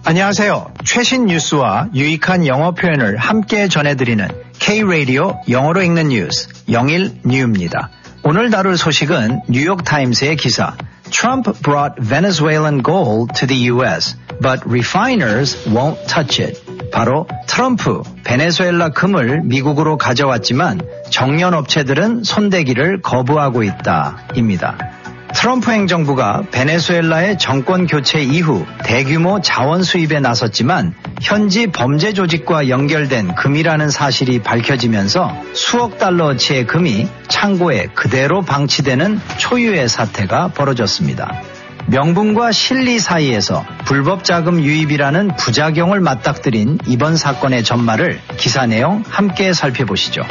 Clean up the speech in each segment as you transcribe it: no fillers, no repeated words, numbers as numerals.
안녕하세요. 최신 뉴스와 유익한 영어 표현을 함께 전해드리는 K-Radio 영어로 읽는 뉴스, 영일 뉴입니다. 오늘 다룰 소식은 뉴욕타임스의 기사 Trump brought Venezuelan gold to the U.S., but refiners won't touch it. 바로 트럼프, 베네수엘라 금을 미국으로 가져왔지만 정연업체들은 손대기를 거부하고 있다입니다. 트럼프 행정부가 베네수엘라의 정권 교체 이후 대규모 자원 수입에 나섰지만 현지 범죄 조직과 연결된 금이라는 사실이 밝혀지면서 수억 달러어치의 금이 창고에 그대로 방치되는 초유의 사태가 벌어졌습니다. 명분과 실리 사이에서 불법 자금 유입이라는 부작용을 맞닥뜨린 이번 사건의 전말을 기사 내용 함께 살펴보시죠.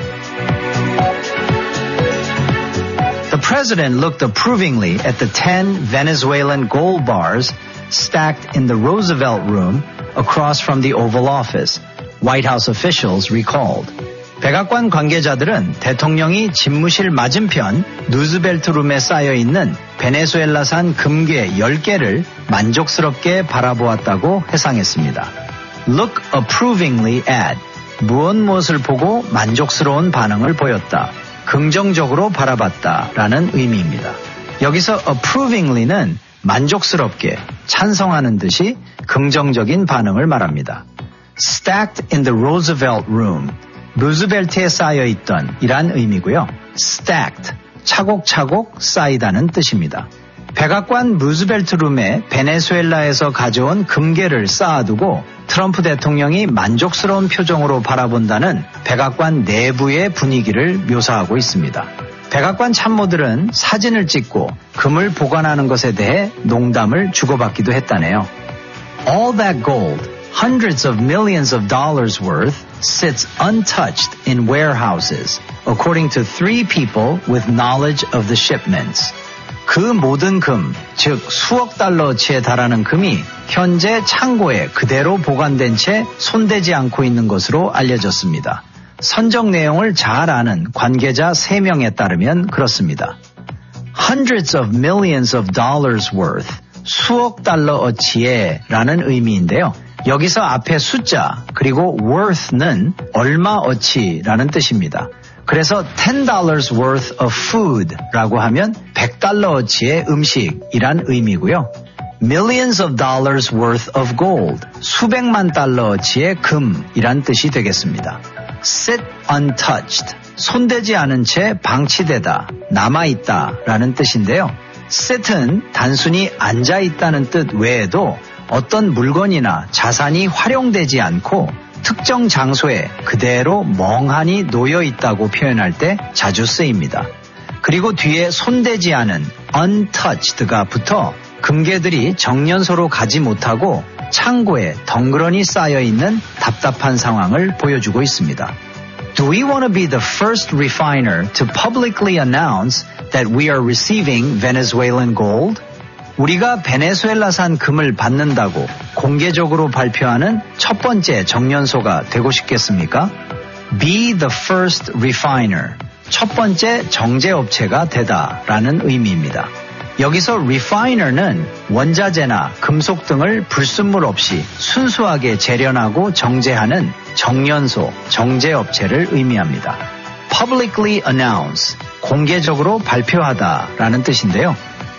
The president looked approvingly at the 10 Venezuelan gold bars stacked in the Roosevelt Room across from the Oval Office, White House officials recalled. 백악관 관계자들은 대통령이 집무실 맞은편 루즈벨트 룸에 쌓여있는 베네수엘라산 금괴 10개를 만족스럽게 바라보았다고 회상했습니다. Look approvingly at, 무엇을 보고 만족스러운 반응을 보였다. 긍정적으로 바라봤다라는 의미입니다. 여기서 approvingly는 만족스럽게, 찬성하는 듯이 긍정적인 반응을 말합니다. Stacked in the Roosevelt Room, 루즈벨트에 쌓여있던 이란 의미고요. Stacked, 차곡차곡 쌓이다는 뜻입니다. 백악관 루즈벨트 룸에 베네수엘라에서 가져온 금괴를 쌓아두고 트럼프 대통령이 만족스러운 표정으로 바라본다는 백악관 내부의 분위기를 묘사하고 있습니다. 백악관 참모들은 사진을 찍고 금을 보관하는 것에 대해 농담을 주고받기도 했다네요. All that gold, hundreds of millions of dollars worth, sits untouched in warehouses, according to 3 people with knowledge of the shipments. 그 모든 금, 즉 수억 달러어치에 달하는 금이 현재 창고에 그대로 보관된 채 손대지 않고 있는 것으로 알려졌습니다. 선적 내용을 잘 아는 관계자 3명에 따르면 그렇습니다. Hundreds of millions of dollars worth, 수억 달러어치의 라는 의미인데요. 여기서 앞에 숫자 그리고 worth는 얼마어치라는 뜻입니다. 그래서 $10 worth of food라고 하면 100달러어치의 음식이란 의미고요. Millions of dollars worth of gold, 수백만 달러어치의 금이란 뜻이 되겠습니다. Sit untouched, 손대지 않은 채 방치되다, 남아있다라는 뜻인데요. Sit은 단순히 앉아있다는 뜻 외에도 어떤 물건이나 자산이 활용되지 않고 특정 장소에 그대로 멍하니 놓여 있다고 표현할 때 자주 쓰입니다. 그리고 뒤에 손대지 않은 untouched가 붙어 금괴들이 정연소로 가지 못하고 창고에 덩그러니 쌓여 있는 답답한 상황을 보여주고 있습니다. Do we want to be the first refiner to publicly announce that we are receiving Venezuelan gold? 우리가 베네수엘라산 금을 받는다고 공개적으로 발표하는 첫 번째 정연소가 되고 싶겠습니까? Be the first refiner, 첫 번째 정제업체가 되다라는 의미입니다. 여기서 refiner는 원자재나 금속 등을 불순물 없이 순수하게 재련하고 정제하는 정연소, 정제업체를 의미합니다. Publicly announce, 공개적으로 발표하다라는 뜻인데요.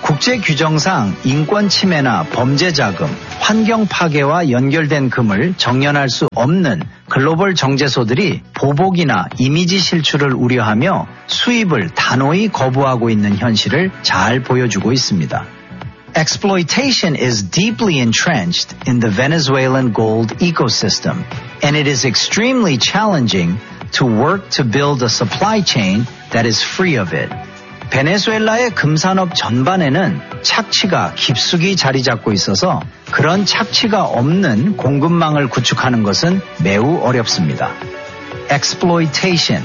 국제규정상 인권 침해나 범죄 자금, 환경 파괴와 연결된 금을 정연할 수 없는 글로벌 정제소들이 보복이나 이미지 실추를 우려하며 수입을 단호히 거부하고 있는 현실을 잘 보여주고 있습니다. Exploitation is deeply entrenched in the Venezuelan gold ecosystem, and it is extremely challenging to work to build a supply chain that is free of it. 베네수엘라의 금산업 전반에는 착취가 깊숙이 자리 잡고 있어서 그런 착취가 없는 공급망을 구축하는 것은 매우 어렵습니다. Exploitation,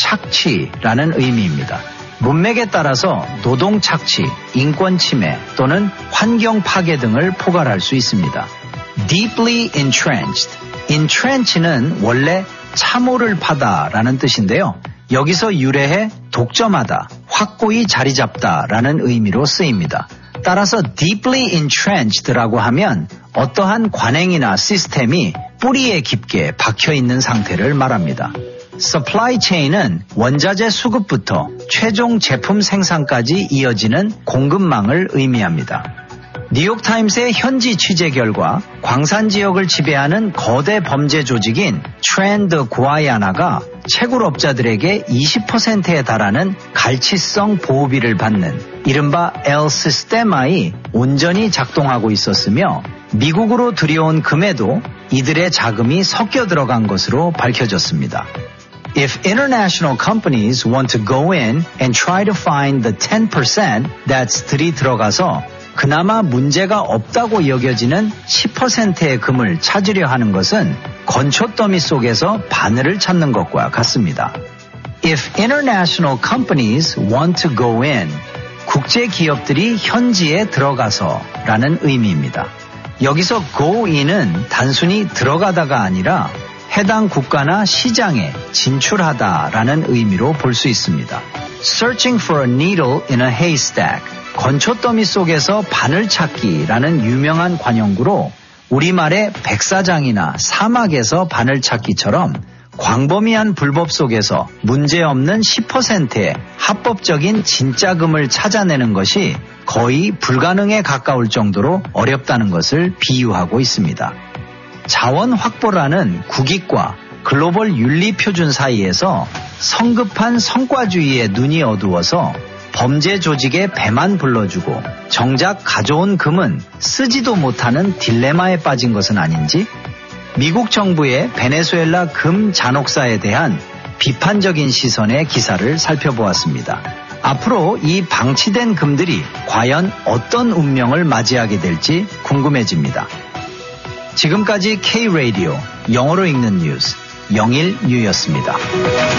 착취라는 의미입니다. 문맥에 따라서 노동 착취, 인권 침해 또는 환경 파괴 등을 포괄할 수 있습니다. Deeply entrenched, entrench는 원래 참호를 파다라는 뜻인데요. 여기서 유래해 독점하다, 확고히 자리 잡다라는 의미로 쓰입니다. 따라서 deeply entrenchéd라고 하면 어떠한 관행이나 시스템이 뿌리에 깊게 박혀 있는 상태를 말합니다. supply chain은 원자재 수급부터 최종 제품 생산까지 이어지는 공급망을 의미합니다. 뉴욕타임스의 현지 취재 결과 광산 지역을 지배하는 거대 범죄 조직인 트렌드 구아야나가 채굴업자들에게 20%에 달하는 갈치성 보호비를 받는 이른바 El Sistema이 온전히 작동하고 있었으며 미국으로 들여온 금에도 이들의 자금이 섞여 들어간 것으로 밝혀졌습니다. If international companies want to go in and try to find the 10% that's 들이 들어가서 그나마 문제가 없다고 여겨지는 10%의 금을 찾으려 하는 것은 건초더미 속에서 바늘을 찾는 것과 같습니다. If international companies want to go in, 국제 기업들이 현지에 들어가서 라는 의미입니다. 여기서 go in은 단순히 들어가다가 아니라 해당 국가나 시장에 진출하다라는 의미로 볼 수 있습니다. Searching for a needle in a haystack, 건초더미 속에서 바늘 찾기라는 유명한 관용구로 우리말의 백사장이나 사막에서 바늘 찾기처럼 광범위한 불법 속에서 문제없는 10%의 합법적인 진짜금을 찾아내는 것이 거의 불가능에 가까울 정도로 어렵다는 것을 비유하고 있습니다. 자원 확보라는 국익과 글로벌 윤리 표준 사이에서 성급한 성과주의에 눈이 어두워서 범죄 조직의 배만 불러주고 정작 가져온 금은 쓰지도 못하는 딜레마에 빠진 것은 아닌지 미국 정부의 베네수엘라 금 잔혹사에 대한 비판적인 시선의 기사를 살펴보았습니다. 앞으로 이 방치된 금들이 과연 어떤 운명을 맞이하게 될지 궁금해집니다. 지금까지 K-Radio 영어로 읽는 뉴스 영일뉴였습니다.